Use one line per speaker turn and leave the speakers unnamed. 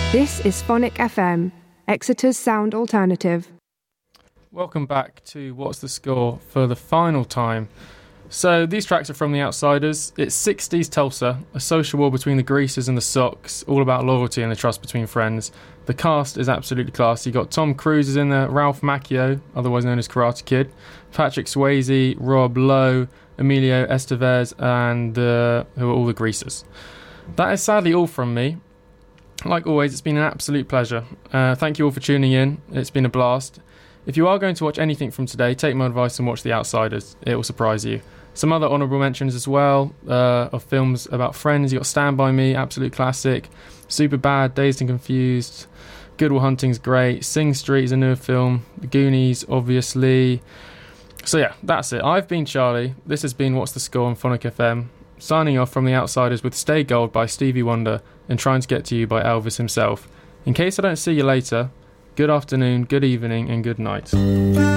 This is Phonic FM, Exeter's sound alternative.
Welcome back to What's the Score for the final time. So these tracks are from The Outsiders. It's 60s Tulsa, a social war between the Greasers and the Sox, all about loyalty and the trust between friends. The cast is absolutely class. You got Tom Cruise is in there, Ralph Macchio, otherwise known as Karate Kid, Patrick Swayze, Rob Lowe, Emilio Estevez, and who are all the Greasers. That is sadly all from me. Like always, it's been an absolute pleasure. Thank you all for tuning in. It's been a blast. If you are going to watch anything from today, take my advice and watch The Outsiders. It will surprise you. Some other honourable mentions as well of films about friends. You got Stand By Me, absolute classic. Superbad, Dazed and Confused. Good Will Hunting's great. Sing Street is a newer film. The Goonies, obviously. So yeah, that's it. I've been Charlie. This has been What's the Score on Phonic FM. Signing off from The Outsiders with Stay Gold by Stevie Wonder and Trying to Get to You by Elvis himself. In case I don't see you later, good afternoon, good evening and good night.